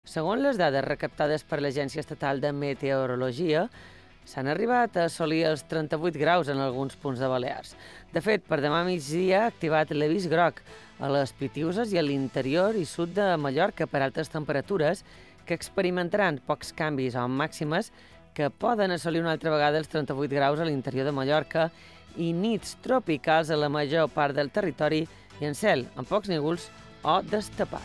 Segons les dades recaptades per l'Agència Estatal de Meteorologia, s'han arribat a assolir els 38 graus en alguns punts de Balears. De fet, per demà migdia ha activat l'avís groc a les Pitiüses i a l'interior i sud de Mallorca per altes temperatures que experimentaran pocs canvis o màximes que poden assolir una altra vegada els 38 graus a l'interior de Mallorca i nits tropicals a la major part del territori i en cel, amb pocs núvols o destapat.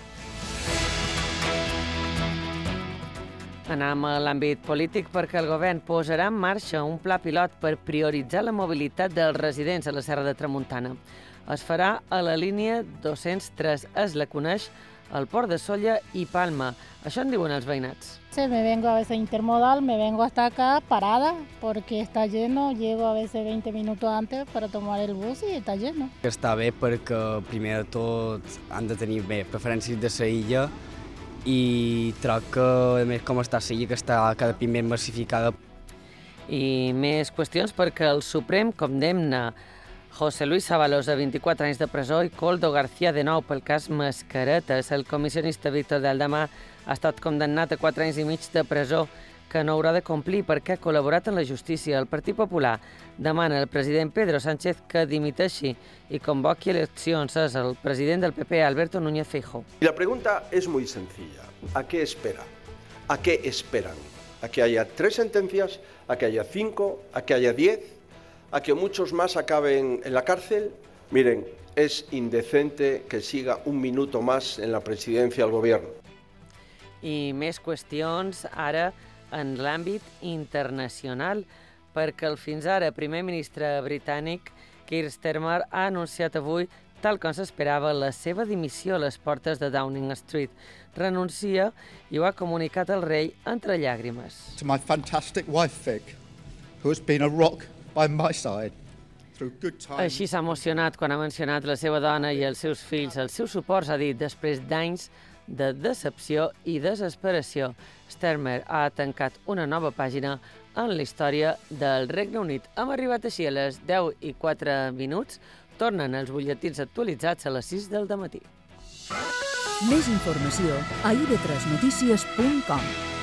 Anem a l'àmbit polític perquè el govern posarà en marxa un pla pilot per prioritzar la mobilitat dels residents a la Serra de Tramuntana. Es farà a la línia 203, es la coneix al Port de Sóller i Palma. Això en diuen els veïnats. Me vengo a veces intermodal, me vengo hasta acá parada porque está lleno, llego a veces 20 minutos antes para tomar el bus y está lleno. Està bé perquè primer de tot han de tenir preferències de la illa i troc que, a més, com està la illa, que està cada cop més massificada. I més qüestions perquè el Suprem condemna José Luis Ábalos a 24 anys de presó i Koldo García de nou pel cas Mascaretes. El comissionista Víctor de Aldama ha estat condemnat a 4 anys i mig de presó que no haurà de complir perquè ha col·laborat en la justícia. El Partit Popular demana al president Pedro Sánchez que dimiteixi i convoqui eleccions. És el president del PP, Alberto Núñez Feijóo. La pregunta es muy sencilla. ¿A qué espera? ¿A qué esperan? ¿A que haya 3 sentencias? ¿A que haya 5? ¿A que haya 10? ¿A que muchos más acaben en la cárcel? Miren, es indecente que siga un minuto más en la presidencia del gobierno. I més qüestions ara en l'àmbit internacional, perquè el fins ara primer ministre britànic Keir Starmer ha anunciat avui, tal com s'esperava, la seva dimissió a les portes de Downing Street. Renuncia i ho ha comunicat al rei entre llàgrimes. To my fantastic wife Vic, who has been a rock by my side. Així s'ha emocionat quan ha mencionat la seva dona i els seus fills. El seu suport, s'ha dit, després d'anys de decepció i desesperació. Starmer ha tancat una nova pàgina en la història del Regne Unit. Hem arribat així a les 10:04. Tornen els butlletins actualitzats a les 6 del matí. Més informació a ib3notícies.com.